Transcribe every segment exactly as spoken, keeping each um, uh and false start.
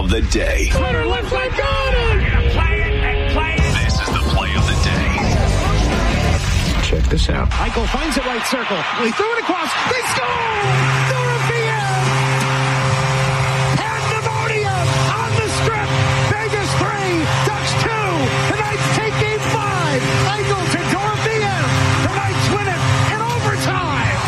of the day. Cutter left side, got it! Play it and play it. This is the play of the day. Check this out. Eichel finds the right circle. He threw it across. They score! Dorothea! Pandemonium on the strip. Vegas three, Ducks two. The Knights take game five. Eichel to Dorothea. The Knights win it in overtime.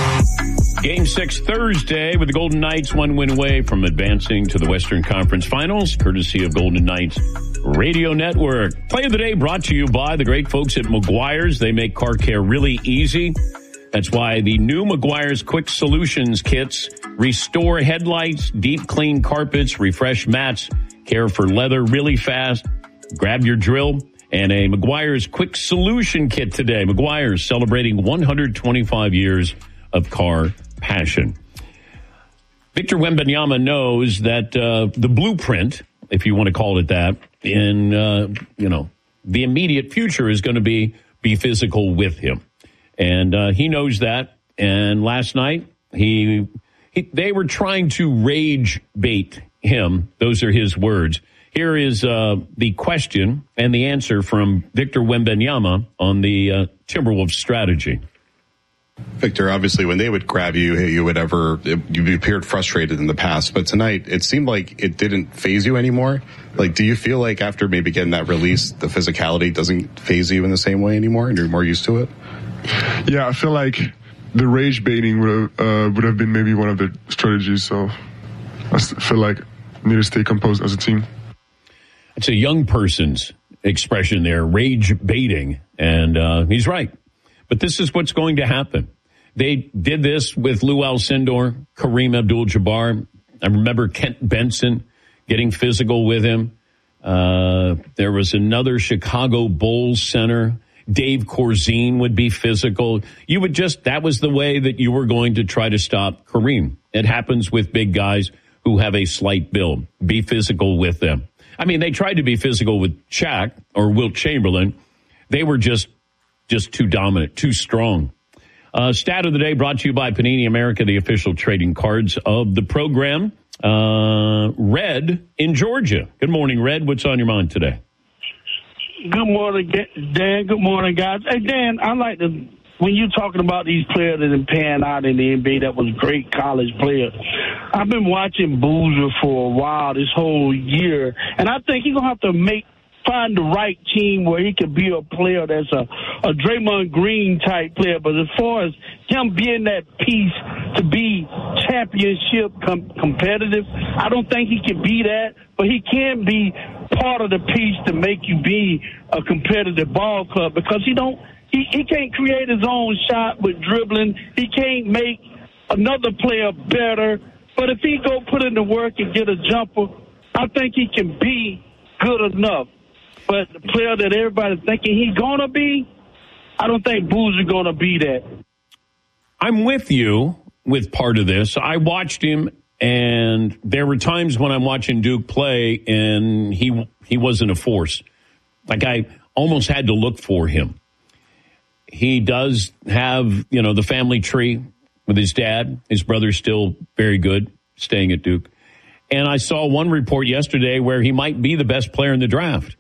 Game six Thursday with the Golden Knights one win away from advancing to the Western Conference Finals, courtesy of Golden Knights Radio Network. Play of the day brought to you by the great folks at Meguiar's. They make car care really easy. That's why the new Meguiar's Quick Solutions kits restore headlights, deep clean carpets, refresh mats, care for leather really fast. Grab your drill and a Meguiar's Quick Solution kit today. Meguiar's celebrating one hundred twenty-five years of car passion. Victor Wembanyama knows that uh, the blueprint, if you want to call it that, in, uh, you know, the immediate future is going to be be physical with him. And uh, he knows that. And last night, he, he they were trying to rage bait him. Those are his words. Here is uh, the question and the answer from Victor Wembanyama on the uh, Timberwolves strategy. Victor, obviously, when they would grab you, hit you, whatever, you appeared frustrated in the past. But tonight, it seemed like it didn't phase you anymore. Like, do you feel like after maybe getting that release, the physicality doesn't phase you in the same way anymore, and you're more used to it? Yeah, I feel like the rage baiting would have, uh, would have been maybe one of the strategies. So I feel like we need to stay composed as a team. It's a young person's expression there, rage baiting, and uh, he's right. But this is what's going to happen. They did this with Lou Alcindor, Kareem Abdul-Jabbar. I remember Kent Benson getting physical with him. Uh, there was another Chicago Bulls center. Dave Corzine would be physical. You would just, that was the way that you were going to try to stop Kareem. It happens with big guys who have a slight build. Be physical with them. I mean, they tried to be physical with Shaq or Wilt Chamberlain. They were just Just too dominant, too strong. Uh, stat of the day brought to you by Panini America, the official trading cards of the program. Uh, Red in Georgia. Good morning, Red. What's on your mind today? Good morning, Dan. Good morning, guys. Hey, Dan, I like to, when you're talking about these players that are paying out in the N B A, that was great college players. I've been watching Boozer for a while, this whole year, and I think he's going to have to make find the right team where he could be a player that's a, a Draymond Green type player. But as far as him being that piece to be championship com- competitive, I don't think he can be that. But he can be part of the piece to make you be a competitive ball club because he don't he, he can't create his own shot with dribbling. He can't make another player better. But if he go put in the work and get a jumper, I think he can be good enough. But the player that everybody's thinking he's going to be, I don't think Boozer's going to be that. I'm with you with part of this. I watched him, and there were times when I'm watching Duke play, and he he wasn't a force. Like, I almost had to look for him. He does have, you know, the family tree with his dad. His brother's still very good, staying at Duke. And I saw one report yesterday where he might be the best player in the draft.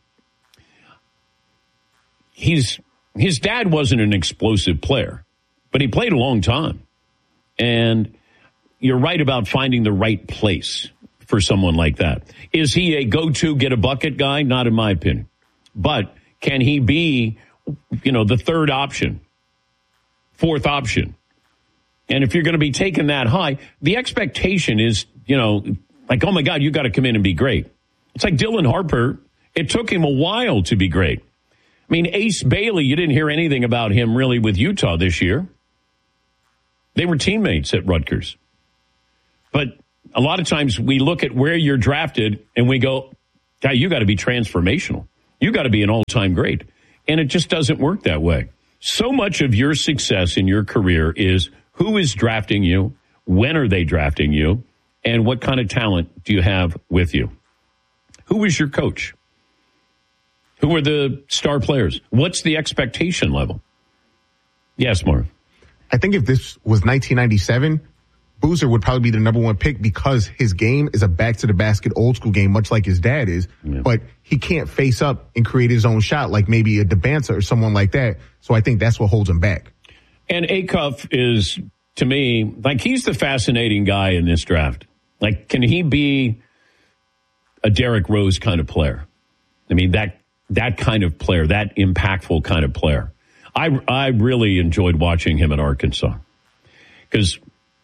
He's his dad wasn't an explosive player, but he played a long time. And you're right about finding the right place for someone like that. Is he a go-to get a bucket guy? Not in my opinion. But can he be, you know, the third option, fourth option? And if you're going to be taken that high, the expectation is, you know, like, oh my God, you got to come in and be great. It's like Dylan Harper. It took him a while to be great. I mean, Ace Bailey, you didn't hear anything about him really with Utah this year. They were teammates at Rutgers. But a lot of times we look at where you're drafted and we go, God, you got to be transformational. You got to be an all-time great. And it just doesn't work that way. So much of your success in your career is who is drafting you, when are they drafting you, and what kind of talent do you have with you? Who is your coach? Who are the star players? What's the expectation level? Yes, Marv. I think if this was nineteen ninety-seven, Boozer would probably be the number one pick because his game is a back-to-the-basket old-school game, much like his dad is. Yeah. But he can't face up and create his own shot like maybe a DeBanza or someone like that. So I think that's what holds him back. And Acuff is, to me, like he's the fascinating guy in this draft. Like, can he be a Derrick Rose kind of player? I mean, that that kind of player, that impactful kind of player. I, I really enjoyed watching him at Arkansas because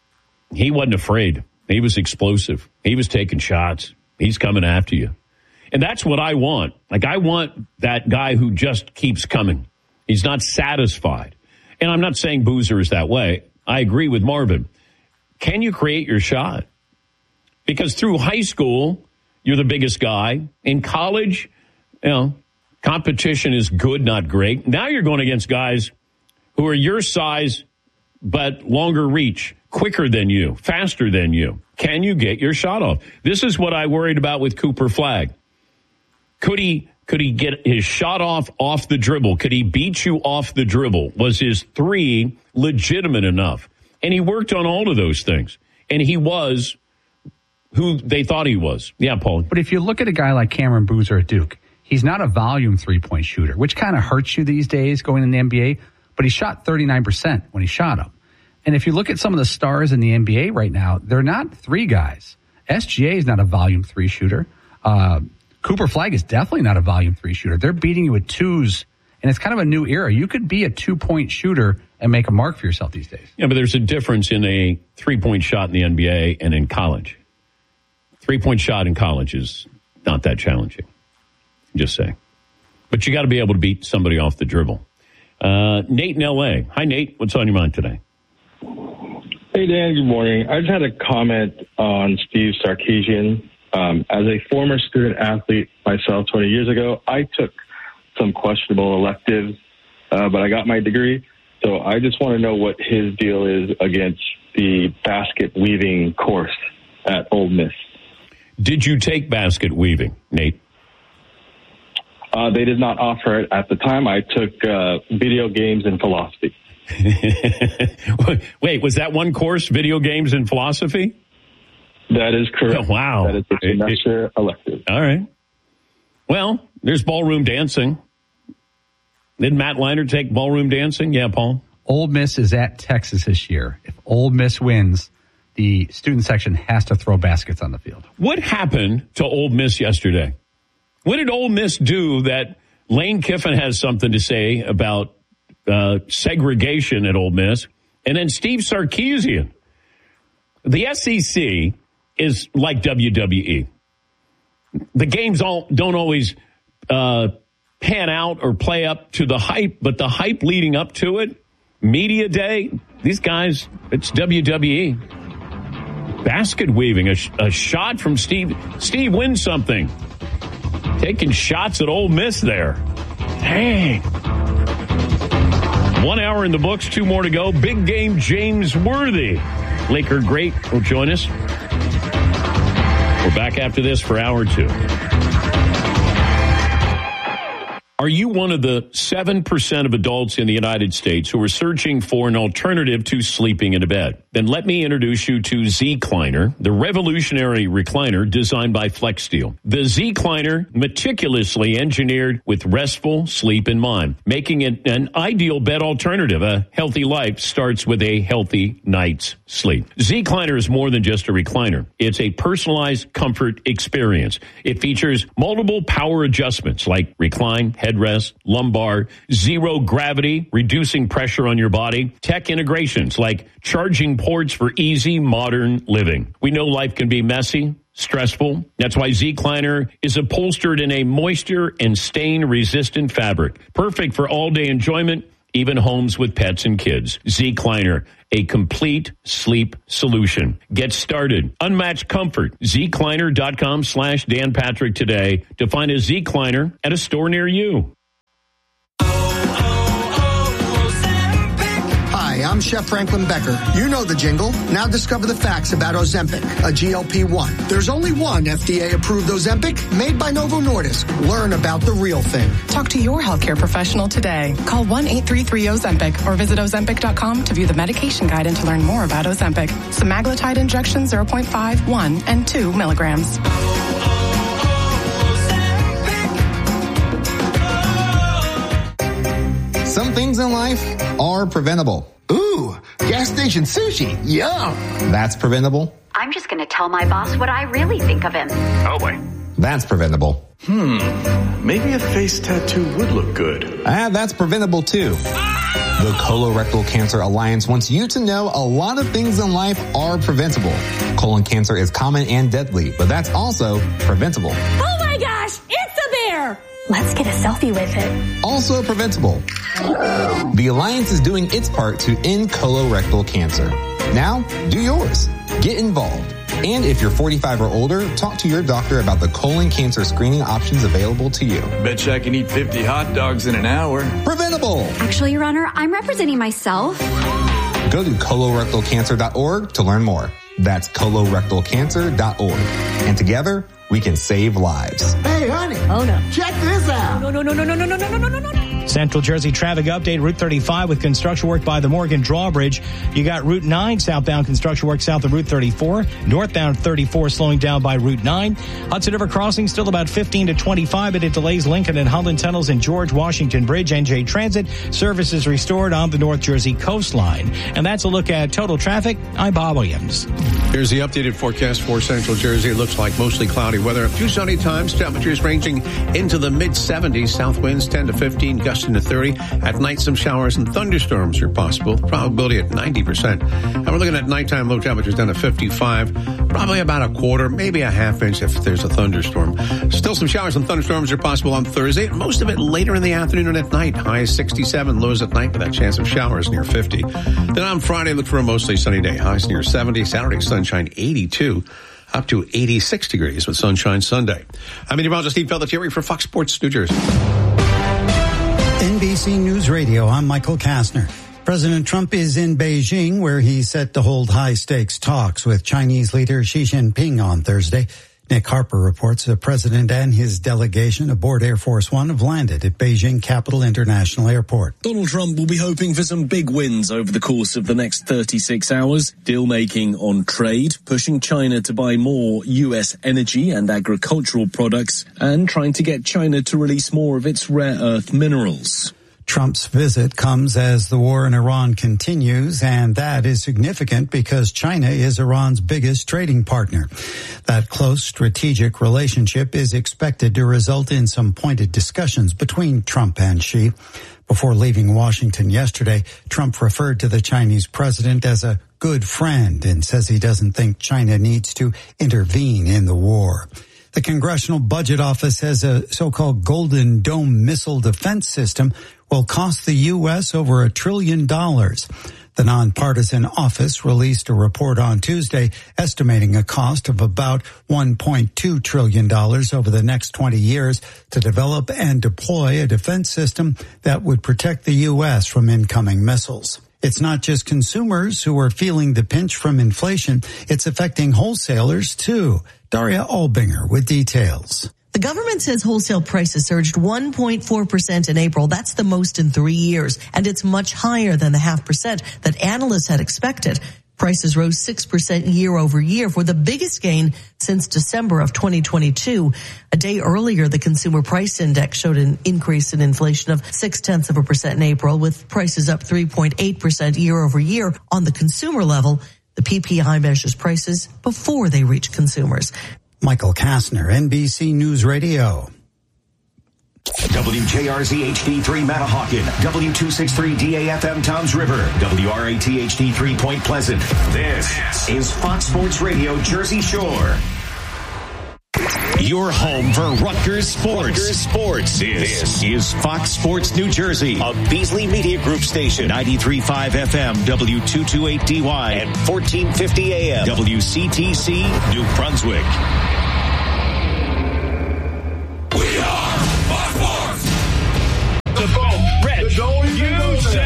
he wasn't afraid. He was explosive. He was taking shots. He's coming after you. And that's what I want. Like, I want that guy who just keeps coming. He's not satisfied. And I'm not saying Boozer is that way. I agree with Marvin. Can you create your shot? Because through high school, you're the biggest guy. In college, you know, competition is good, not great. Now you're going against guys who are your size, but longer reach, quicker than you, faster than you. Can you get your shot off? This is what I worried about with Cooper Flagg. Could he could he get his shot off off the dribble? Could he beat you off the dribble? Was his three legitimate enough? And he worked on all of those things. And he was who they thought he was. Yeah, Paul. But if you look at a guy like Cameron Boozer at Duke, he's not a volume three-point shooter, which kind of hurts you these days going in the N B A. But he shot thirty-nine percent when he shot him. And if you look at some of the stars in the N B A right now, they're not three guys. S G A is not a volume three shooter. Uh, Cooper Flagg is definitely not a volume three shooter. They're beating you with twos, and it's kind of a new era. You could be a two-point shooter and make a mark for yourself these days. Yeah, but there's a difference in a three-point shot in the N B A and in college. Three-point shot in college is not that challenging. Just saying. But you got to be able to beat somebody off the dribble. Uh, Nate in L A. Hi, Nate. What's on your mind today? Hey, Dan. Good morning. I just had a comment on Steve Sarkisian. Um, as a former student athlete myself twenty years ago, I took some questionable electives, uh, but I got my degree. So I just want to know what his deal is against the basket weaving course at Ole Miss. Did you take basket weaving, Nate? Uh, they did not offer it at the time. I took uh, video games and philosophy. Wait, was that one course, video games and philosophy? That is correct. Oh, wow. That is the semester elective. All right. Well, there's ballroom dancing. Didn't Matt Leinart take ballroom dancing? Yeah, Paul? Ole Miss is at Texas this year. If Ole Miss wins, the student section has to throw baskets on the field. What happened to Ole Miss yesterday? What did Ole Miss do that Lane Kiffin has something to say about uh, segregation at Ole Miss? And then Steve Sarkisian. The S E C is like W W E. The games all, don't always uh, pan out or play up to the hype, but the hype leading up to it, media day, these guys, it's W W E. Basket weaving, a, a shot from Steve. Steve wins something. Taking shots at Ole Miss there. Dang. One hour in the books, two more to go. Big game James Worthy, Laker great, will join us. We're back after this for hour two. Are you one of the seven percent of adults in the United States who are searching for an alternative to sleeping in a bed? Then let me introduce you to Z-Cliner, the revolutionary recliner designed by FlexSteel. The Z-Cliner, meticulously engineered with restful sleep in mind, making it an ideal bed alternative. A healthy life starts with a healthy night's sleep. Z-Cliner is more than just a recliner. It's a personalized comfort experience. It features multiple power adjustments like recline, headrest, lumbar, zero gravity, reducing pressure on your body, tech integrations like charging ports for easy modern living. We know life can be messy, stressful. That's why Z-Cliner is upholstered in a moisture and stain-resistant fabric. Perfect for all-day enjoyment, even homes with pets and kids. Z-Cliner, a complete sleep solution. Get started. Unmatched comfort. Z-Cliner.com slash Dan Patrick today to find a Z-Cliner at a store near you. Hi, Hi, I'm Chef Franklin Becker. You know the jingle. Now discover the facts about Ozempic, a G L P one. There's only one F D A-approved Ozempic made by Novo Nordisk. Learn about the real thing. Talk to your healthcare professional today. Call one eight three three Ozempic or visit Ozempic dot com to view the medication guide and to learn more about Ozempic. Semaglutide injection zero point five, one, and two milligrams. Some things in life are preventable. Ooh, gas station sushi. Yum. That's preventable. I'm just going to tell my boss what I really think of him. Oh, boy. That's preventable. Hmm. Maybe a face tattoo would look good. Ah, that's preventable too. The Colorectal Cancer Alliance wants you to know a lot of things in life are preventable. Colon cancer is common and deadly, but that's also preventable. Oh my gosh, it's a bear! Let's get a selfie with it. Also preventable. The Alliance is doing its part to end colorectal cancer. Now, do yours. Get involved. And if you're forty-five or older, talk to your doctor about the colon cancer screening options available to you. Bet you I can eat fifty hot dogs in an hour. Preventable. Actually, Your Honor, I'm representing myself. Go to colorectal cancer dot org to learn more. That's colorectal cancer dot org. And together, we can save lives. Hey, honey. Oh, no. Check this out. No, no, no, no, no, no, no, no, no, no, no, no. Central Jersey traffic update, Route thirty-five with construction work by the Morgan Drawbridge. You got Route nine southbound construction work south of Route thirty-four. Northbound thirty-four slowing down by Route nine. Hudson River Crossing still about fifteen to twenty-five, but it delays Lincoln and Holland Tunnels and George Washington Bridge. N J Transit services restored on the North Jersey coastline. And that's a look at total traffic. I'm Bob Williams. Here's the updated forecast for Central Jersey. It looks like mostly cloudy weather. A few sunny times. Temperatures ranging into the mid seventies. South winds ten to fifteen, gusting to thirty. At night, some showers and thunderstorms are possible. Probability at ninety percent. And we're looking at nighttime low temperatures down to fifty-five. Probably about a quarter, maybe a half inch if there's a thunderstorm. Still some showers and thunderstorms are possible on Thursday. Most of it later in the afternoon and at night. Highs sixty-seven, lows at night with that chance of showers near fifty. Then on Friday, look for a mostly sunny day. Highs near seventy. Saturday, sunshine eighty-two. Up to eighty-six degrees with sunshine Sunday. I'm meteorologist Steve Pelletieri for Fox Sports New Jersey. N B C News Radio, I'm Michael Kastner. President Trump is in Beijing, where he's set to hold high-stakes talks with Chinese leader Xi Jinping on Thursday. Nick Harper reports the president and his delegation aboard Air Force One have landed at Beijing Capital International Airport. Donald Trump will be hoping for some big wins over the course of the next thirty-six hours. Deal-making on trade, pushing China to buy more U S energy and agricultural products, and trying to get China to release more of its rare earth minerals. Trump's visit comes as the war in Iran continues, and that is significant because China is Iran's biggest trading partner. That close strategic relationship is expected to result in some pointed discussions between Trump and Xi. Before leaving Washington yesterday, Trump referred to the Chinese president as a good friend and says he doesn't think China needs to intervene in the war. The Congressional Budget Office says a so-called Golden Dome missile defense system will cost the U S over a trillion dollars. The nonpartisan office released a report on Tuesday estimating a cost of about one point two trillion dollars over the next twenty years to develop and deploy a defense system that would protect the U S from incoming missiles. It's not just consumers who are feeling the pinch from inflation. It's affecting wholesalers, too. Daria Albinger with details. The government says wholesale prices surged one point four percent in April. That's the most in three years, and it's much higher than the half percent that analysts had expected. Prices rose six percent year over year for the biggest gain since December of twenty twenty-two. A day earlier, the Consumer Price Index showed an increase in inflation of six-tenths of a percent in April, with prices up three point eight percent year over year on the consumer level. The P P I measures prices before they reach consumers. Michael Kastner, N B C News Radio. W J R Z H D three Matahawkin, W two sixty-three D A F M Toms River, W R A T H D three Point Pleasant. This is Fox Sports Radio Jersey Shore. Your home for Rutgers Sports. Rutgers Sports. This, this is Fox Sports New Jersey, a Beasley Media Group station, ninety-three point five F M, W two twenty-eight D Y, and fourteen fifty A M, W C T C, New Brunswick. The boom, Rich, you said it was about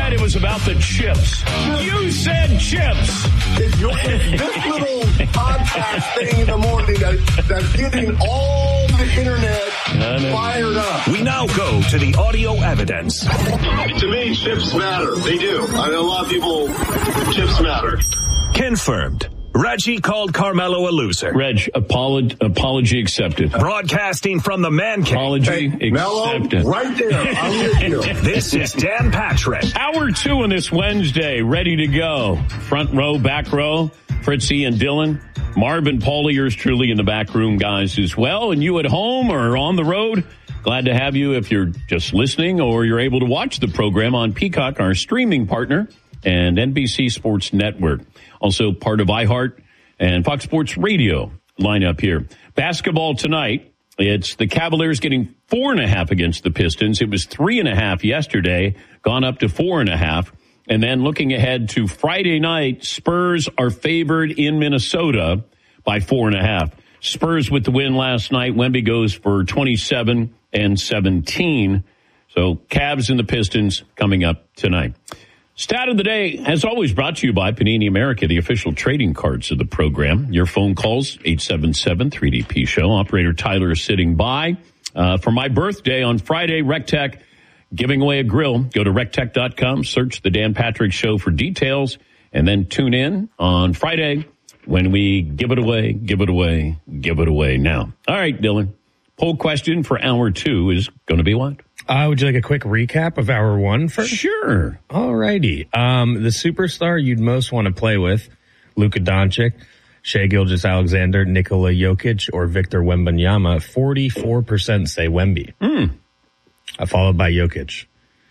about the chips. You said chips. It's, your, it's this little podcast thing in the morning that, that's getting all the internet fired up. We now go to the audio evidence. To me, chips matter. They do. I know a lot of people, chips matter. Confirmed. Reggie called Carmelo a loser. Reg, apology, apology accepted. Broadcasting from the man cave. Apology hey, accepted. Mello, right there. I'm with you. This is Dan Patrick. Hour two on this Wednesday, ready to go. Front row, back row, Fritzy and Dylan. Marvin, Paulie, yours truly in the back room, guys, as well. And you at home or on the road, glad to have you if you're just listening or you're able to watch the program on Peacock, our streaming partner, and N B C Sports Network. Also part of iHeart and Fox Sports Radio lineup here. Basketball tonight. It's the Cavaliers getting four and a half against the Pistons. It was three and a half yesterday, gone up to four and a half. And then looking ahead to Friday night, Spurs are favored in Minnesota by four and a half. Spurs with the win last night. Wemby goes for twenty-seven and seventeen. So Cavs and the Pistons coming up tonight. Stat of the day, as always, brought to you by Panini America, the official trading cards of the program. Your phone calls, eight seven seven, three D P show. Operator Tyler is sitting by. Uh, for my birthday on Friday, RecTech giving away a grill. Go to rec tech dot com, search the Dan Patrick Show for details, and then tune in on Friday when we give it away, give it away, give it away now. All right, Dylan. Poll question for hour two is going to be what? Uh, would you like a quick recap of hour one first? Sure. All righty. Um, the superstar you'd most want to play with, Luka Doncic, Shai Gilgeous-Alexander, Nikola Jokic, or Victor Wembanyama, forty-four percent say Wemby. Mm. Uh, followed by Jokic.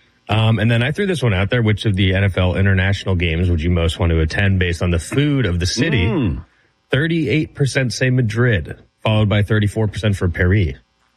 Um, and then I threw this one out there. Which of the N F L international games would you most want to attend based on the food of the city? Mm. thirty-eight percent say Madrid, followed by thirty-four percent for Paris.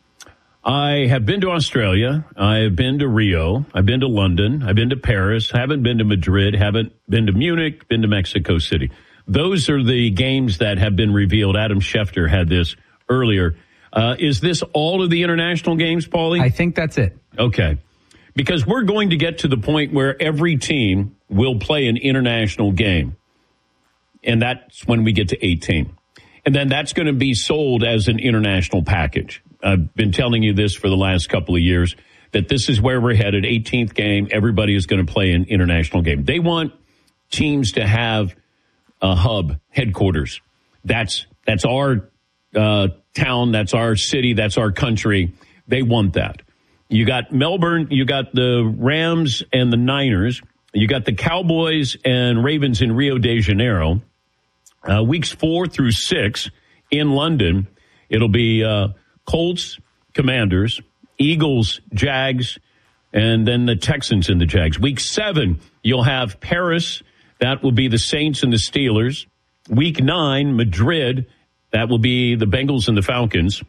I have been to Australia. I have been to Rio. I've been to London. I've been to Paris. Haven't been to Madrid. Haven't been to Munich. Been to Mexico City. Those are the games that have been revealed. Adam Schefter had this earlier. Uh, is this all of the international games, Paulie? I think that's it. Okay. Because we're going to get to the point where every team will play an international game. And that's when we get to eighteen. And then that's going to be sold as an international package. I've been telling you this for the last couple of years, that this is where we're headed. eighteenth game, everybody is going to play an international game. They want teams to have a hub, headquarters. That's that's our uh, town, that's our city, that's our country. They want that. You got Melbourne, you got the Rams and the Niners. You got the Cowboys and Ravens in Rio de Janeiro. Uh, weeks four through six in London, it'll be uh, Colts, Commanders, Eagles, Jags, and then the Texans and the Jags. Week seven, you'll have Paris. That will be the Saints and the Steelers. Week nine, Madrid. That will be the Bengals and the Falcons.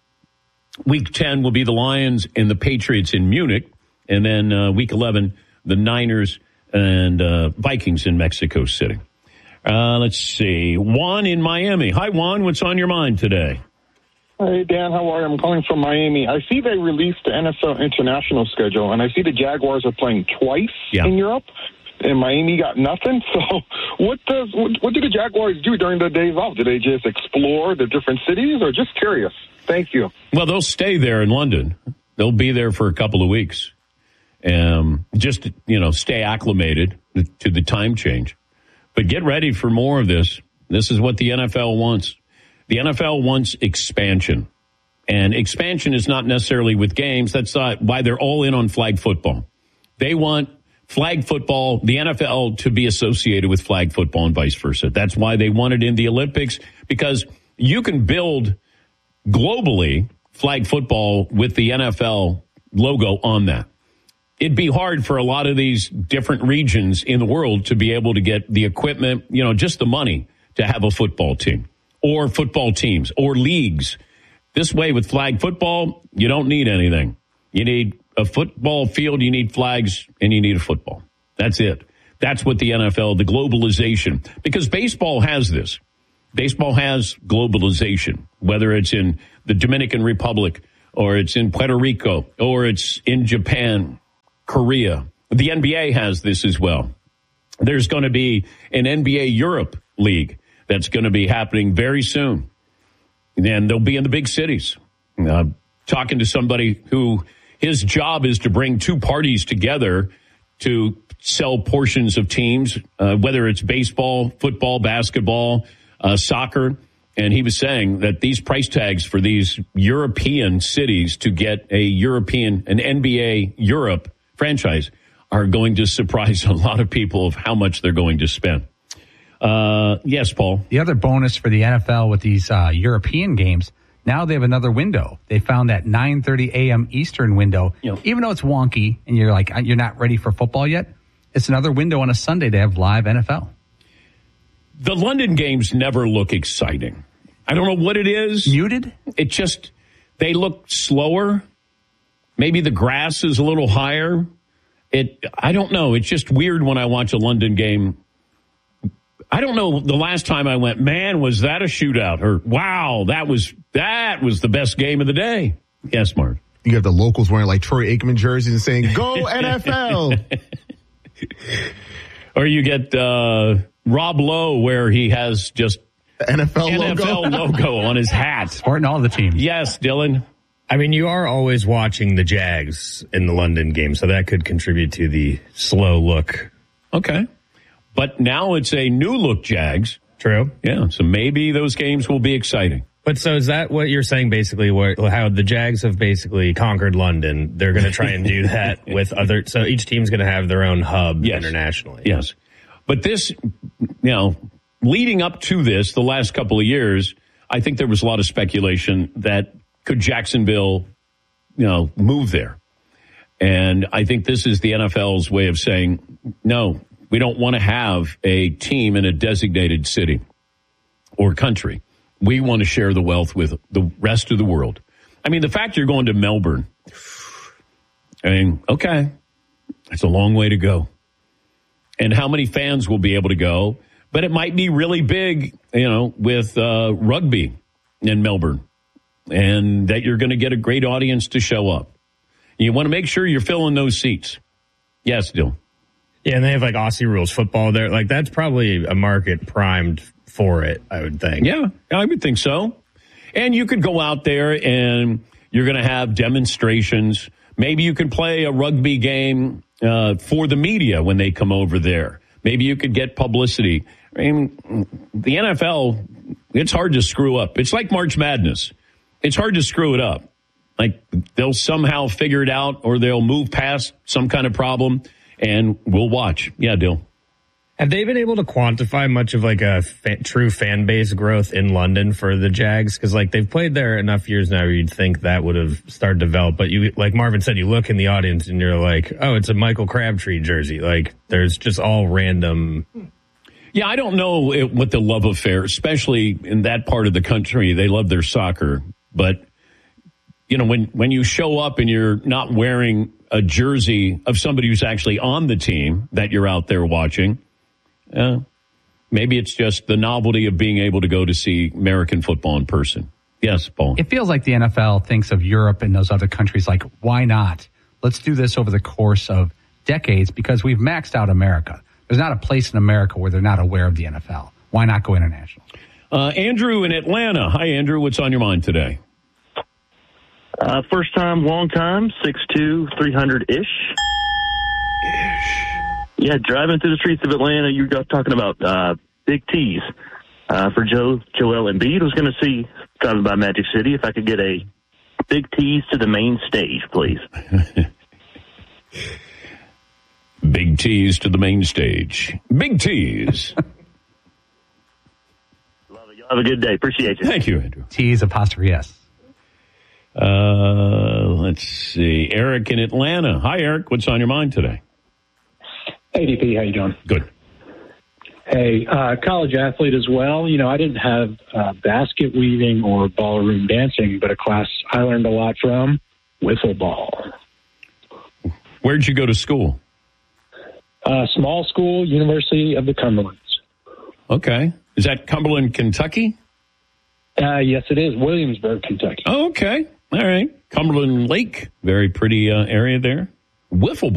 Week ten will be the Lions and the Patriots in Munich. And then uh, week eleven, the Niners and uh, Vikings in Mexico City. Uh, let's see. Juan in Miami. Hi, Juan. What's on your mind today? Hey, Dan, how are you? I'm calling from Miami. I see they released the N F L international schedule, and I see the Jaguars are playing twice yeah. in Europe, and Miami got nothing. So what does what, what do the Jaguars do during their days off? Do they just explore the different cities, or just curious? Thank you. Well, they'll stay there in London. They'll be there for a couple of weeks. Um, just, you know, stay acclimated to the time change. But get ready for more of this. This is what the N F L wants. The N F L wants expansion. And expansion is not necessarily with games. That's not why they're all in on flag football. They want flag football, the N F L, to be associated with flag football and vice versa. That's why they want it in the Olympics, because you can build globally flag football with the N F L logo on that. It'd be hard for a lot of these different regions in the world to be able to get the equipment, you know, just the money to have a football team or football teams or leagues. This way with flag football, you don't need anything. You need a football field, you need flags, and you need a football. That's it. That's what the N F L, the globalization, because baseball has this. Baseball has globalization, whether it's in the Dominican Republic or it's in Puerto Rico or it's in Japan, Korea, the N B A has this as well. There's going to be an N B A Europe League that's going to be happening very soon. And they'll be in the big cities. Uh, talking to somebody who his job is to bring two parties together to sell portions of teams, uh, whether it's baseball, football, basketball, uh, soccer. And he was saying that these price tags for these European cities to get a European, an N B A Europe franchise are going to surprise a lot of people of how much they're going to spend. Uh, yes, Paul. The other bonus for the N F L with these uh, European games, now they have another window. They found that nine thirty a.m. Eastern window. Yep. Even though it's wonky and you're like, you're not ready for football yet, it's another window on a Sunday to have live N F L. The London games never look exciting. I don't know what it is. Muted? It just, they look slower. Maybe the grass is a little higher. It, I don't know. It's just weird when I watch a London game. I don't know the last time I went, man, was that a shootout? Or, wow, that was, that was the best game of the day. Yes, Mark. You got the locals wearing like Troy Aikman jerseys and saying, go N F L. Or you get uh, Rob Lowe where he has just N F L, N F L logo. logo on his hat. Sporting all the teams. Yes, Dylan. I mean, you are always watching the Jags in the London game, so that could contribute to the slow look. Okay. But now it's a new look Jags. True. Yeah, so maybe those games will be exciting. But so is that what you're saying, basically, where, how the Jags have basically conquered London? They're going to try and do that with other, so each team's going to have their own hub yes. internationally. Yes. But this, you know, leading up to this, the last couple of years, I think there was a lot of speculation that could Jacksonville, you know, move there. And I think this is the N F L's way of saying, no, we don't want to have a team in a designated city or country. We want to share the wealth with the rest of the world. I mean, the fact you're going to Melbourne, I mean, okay, it's a long way to go. And how many fans will be able to go? But it might be really big, you know, with uh, rugby in Melbourne, and that you're going to get a great audience to show up. You want to make sure you're filling those seats. Yes, Dylan. Yeah, and they have like Aussie rules football there. Like that's probably a market primed for it, I would think. Yeah, I would think so. And you could go out there and you're going to have demonstrations. Maybe you could play a rugby game uh, for the media when they come over there. Maybe you could get publicity. I mean, the N F L, it's hard to screw up. It's like March Madness. It's hard to screw it up. Like they'll somehow figure it out or they'll move past some kind of problem and we'll watch. Yeah, Dill. Have they been able to quantify much of like a fa- true fan base growth in London for the Jags? Because like they've played there enough years now, you'd think that would have started to develop. But you, like Marvin said, you look in the audience and you're like, oh, it's a Michael Crabtree jersey. Like there's just all random. Yeah, I don't know it, what the love affair, especially in that part of the country. They love their soccer, but you know when when you show up and you're not wearing a jersey of somebody who's actually on the team that you're out there watching. Uh, maybe it's just the novelty of being able to go to see American football in person. Yes, Paul. It feels like the N F L thinks of Europe and those other countries like, why not? Let's do this over the course of decades because we've maxed out America. There's not a place in America where they're not aware of the N F L. Why not go international? Uh, Andrew in Atlanta. Hi, Andrew. What's on your mind today? Uh, first time, long time, six two, three hundred-ish. Ish. Yeah, driving through the streets of Atlanta, you got talking about uh, big T's uh, for Joe Joel Embiid. I was going to see, driving by Magic City, if I could get a big T's to the main stage, please. Big T's to the main stage. Big T's. Love it. Y'all have a good day. Appreciate you. Thank you, Andrew. T's apostrophe S. Uh, let's see. Eric in Atlanta. Hi, Eric. What's on your mind today? Hey, D P, how you doing? Good. Hey, uh, college athlete as well. You know, I didn't have uh, basket weaving or ballroom dancing, but a class I learned a lot from, wiffle ball. Where'd you go to school? Uh, small school, University of the Cumberlands. Okay. Is that Cumberland, Kentucky? Uh, yes, it is. Williamsburg, Kentucky. Oh, okay. All right. Cumberland Lake. Very pretty uh, area there. Wiffle ball.